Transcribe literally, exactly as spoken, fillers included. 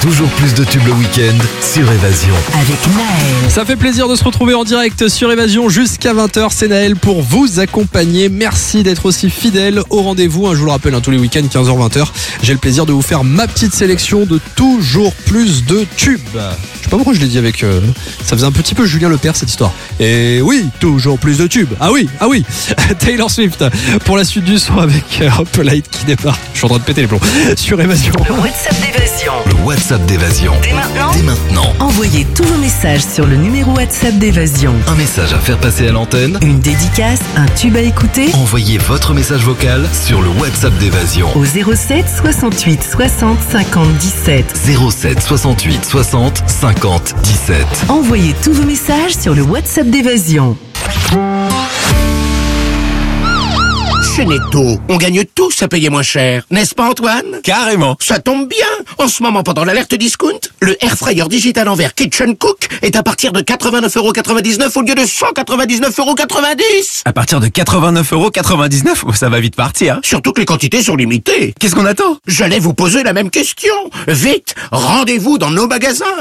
Toujours plus de tubes le week-end sur Évasion. Avec Naël. Ça fait plaisir de se retrouver en direct sur Évasion jusqu'à vingt heures. C'est Naël pour vous accompagner. Merci d'être aussi fidèle au rendez-vous. Je vous le rappelle, hein, tous les week-ends, quinze heures vingt heures. J'ai le plaisir de vous faire ma petite sélection de toujours plus de tubes. Je sais pas pourquoi je l'ai dit avec... Euh, ça faisait un petit peu Julien Lepers cette histoire. Et oui, toujours plus de tubes. Ah oui, ah oui. Taylor Swift pour la suite du son avec euh, un peu light qui démarre. Je suis en train de péter les plombs sur Évasion. Le WhatsApp d'Évasion. Le WhatsApp d'Évasion. Dès maintenant, Dès maintenant. envoyez tous vos messages sur le numéro WhatsApp d'Évasion. Un message à faire passer à l'antenne. Une dédicace, un tube à écouter Envoyez votre message vocal sur le WhatsApp d'Évasion. au zéro sept soixante-huit soixante cinquante dix-sept. zéro sept soixante-huit soixante cinquante dix-sept. Envoyez tous vos messages sur le WhatsApp d'Évasion. Chez Netto, on gagne tous à payer moins cher. N'est-ce pas, Antoine? Carrément. Ça tombe bien. En ce moment, pendant l'alerte discount, le Air Fryer digital en verre Kitchen Cook est à partir de quatre-vingt-neuf euros quatre-vingt-dix-neuf au lieu de cent quatre-vingt-dix-neuf euros quatre-vingt-dix. À partir de quatre-vingt-neuf euros quatre-vingt-dix-neuf, oh, ça va vite partir. Surtout que les quantités sont limitées. Qu'est-ce qu'on attend? J'allais vous poser la même question. Vite, rendez-vous dans nos magasins.